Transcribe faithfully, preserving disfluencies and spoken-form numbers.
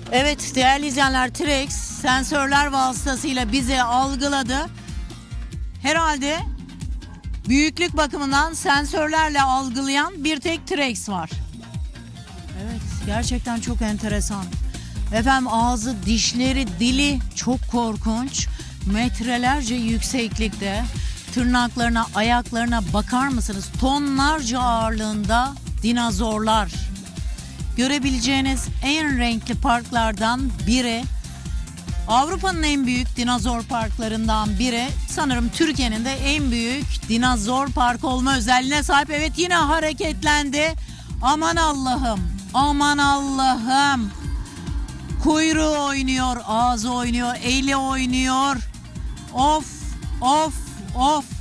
Evet değerli izleyenler, T-Rex sensörler vasıtasıyla bizi algıladı. Herhalde büyüklük bakımından sensörlerle algılayan bir tek T-Rex var. Evet gerçekten çok enteresan. Efendim ağzı, dişleri, dili çok korkunç. Metrelerce yükseklikte. Tırnaklarına, ayaklarına bakar mısınız? Tonlarca ağırlığında dinozorlar. Görebileceğiniz en renkli parklardan biri. Avrupa'nın en büyük dinozor parklarından biri. Sanırım Türkiye'nin de en büyük dinozor parkı olma özelliğine sahip. Evet yine hareketlendi. Aman Allah'ım, aman Allah'ım. Kuyruğu oynuyor, ağzı oynuyor, eli oynuyor. Of, of, of.